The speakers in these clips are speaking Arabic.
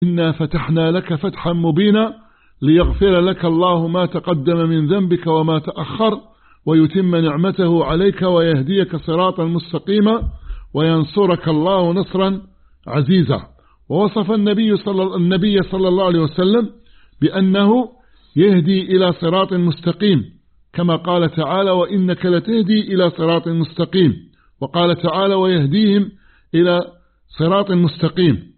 إنا فتحنا لك فتحا مبينا ليغفر لك الله ما تقدم من ذنبك وما تأخر ويتم نعمته عليك ويهديك صراطا مستقيما وينصرك الله نصرا عزيزا. ووصف النبي صلى الله عليه وسلم بأنه يهدي إلى صراط مستقيم، كما قال تعالى وإنك لتهدي إلى صراط مستقيم، وقال تعالى ويهديهم إلى صراط مستقيم.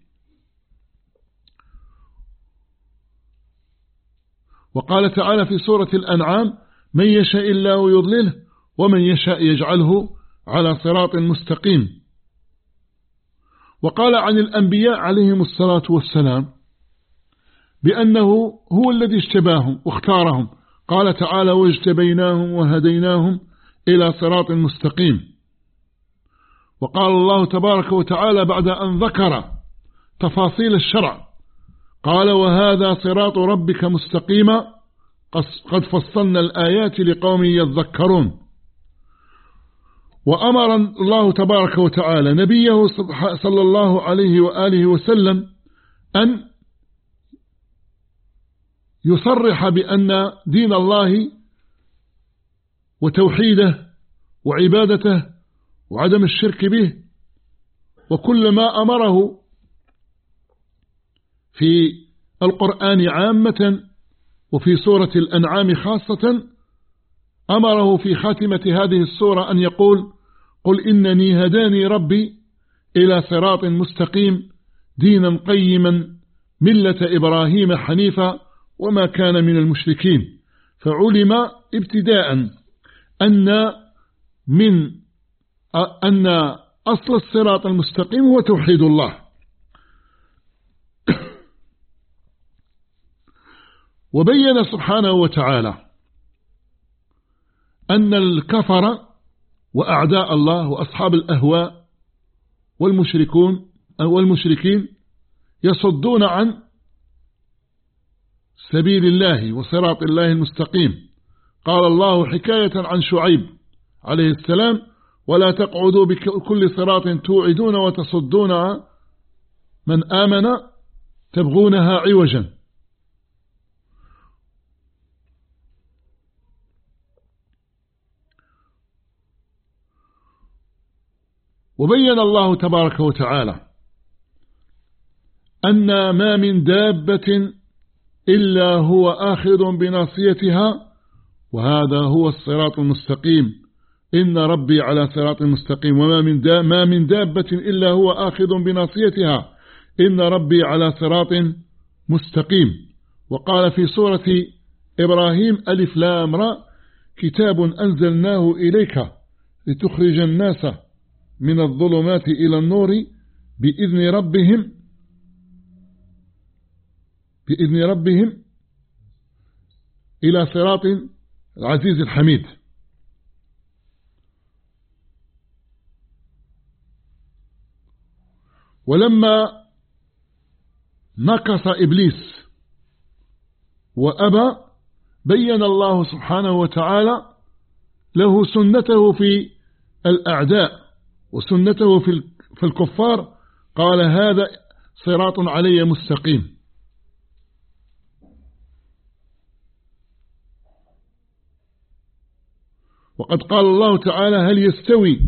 وقال تعالى في سورة الأنعام من يشاء الله يضلله ومن يشاء يجعله على صراط مستقيم. وقال عن الأنبياء عليهم الصلاة والسلام بأنه هو الذي اجتباهم واختارهم، قال تعالى واجتبيناهم وهديناهم إلى صراط مستقيم. وقال الله تبارك وتعالى بعد أن ذكر تفاصيل الشرع قال وهذا صراط ربك مستقيما قد فصلنا الآيات لقوم يذكرون. وأمر الله تبارك وتعالى نبيه صلى الله عليه وآله وسلم أن يصرح بأن دين الله وتوحيده وعبادته وعدم الشرك به وكل ما أمره في القرآن عامة وفي سورة الأنعام خاصة، أمره في خاتمة هذه السورة أن يقول قل إنني هداني ربي إلى صراط مستقيم دينا قيما ملة إبراهيم حنيفا وما كان من المشركين. فعلم ابتداء أن أصل الصراط المستقيم هو توحيد الله. وبين سبحانه وتعالى أن الكفر وأعداء الله وأصحاب الأهواء والمشركين يصدون عن سبيل الله وصراط الله المستقيم. قال الله حكاية عن شعيب عليه السلام ولا تقعدوا بكل صراط توعدون وتصدون من آمن تبغونها عوجا. وبين الله تبارك وتعالى أن ما من دابة إلا هو آخذ بناصيتها وهذا هو الصراط المستقيم إن ربي على صراط مستقيم ما من دابة إلا هو آخذ بناصيتها إن ربي على صراط مستقيم. وقال في سورة إبراهيم ألف لام را كتاب أنزلناه إليك لتخرج الناس من الظلمات إلى النور بإذن ربهم إلى صراط العزيز الحميد. ولما نكص إبليس وأبى بين الله سبحانه وتعالى له سنته في الأعداء وسنته في الكفار، قال هذا صراط علي مستقيم. وقد قال الله تعالى هل يستوي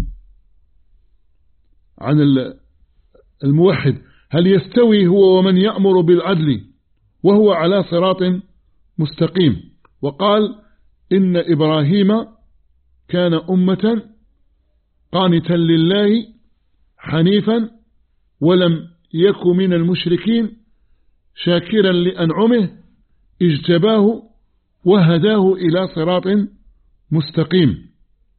عن الموحد هل يستوي هو ومن يأمر بالعدل وهو على صراط مستقيم. وقال إن إبراهيم كان أمة قانتا لله حنيفا ولم يك من المشركين شاكرا لأنعمه اجتباه وهداه إلى صراط مستقيم.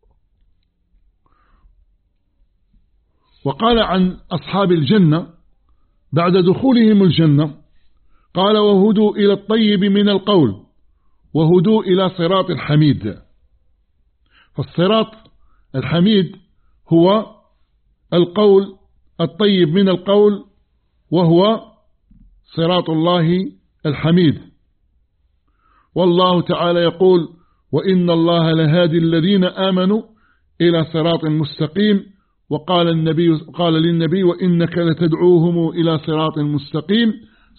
وقال عن أصحاب الجنة بعد دخولهم الجنة قال وهدوا إلى الطيب من القول وهدوا إلى صراط الحميد. فالصراط الحميد هو القول الطيب من القول وهو صراط الله الحميد. والله تعالى يقول وإن الله لهادي الذين آمنوا إلى صراط مستقيم. وقال للنبي وإنك لتدعوهم إلى صراط مستقيم